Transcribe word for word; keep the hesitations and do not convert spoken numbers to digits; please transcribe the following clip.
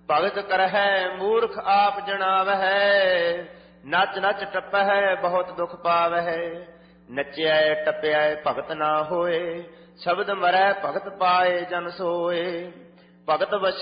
ਭਗਤ ਕਰਹਿ ਮੂਰਖ ਆਪ ਜਣਾਵਹਿ, ਨਚ ਨਚ ਟਪਹਿ ਬਹੁਤ ਦੁਖ ਪਾਵਹਿ। ਨਚਿਆ ਟਪਿਆ ਭਗਤ ਨਾ ਹੋਏ, ਸ਼ਬਦ ਮਰੈ ਭਗਤ ਪਾਏ ਜਨ ਸੋਏ। ਭਗਤ ਵਸ